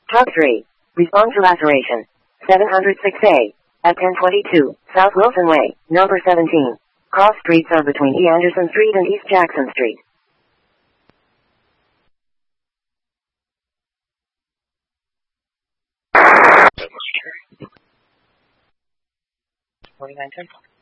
Truck 3. Respond to laceration. 706A. At 1022, South Wilson Way, number 17. Cross streets are between E. Anderson Street and East Jackson Street. 4910.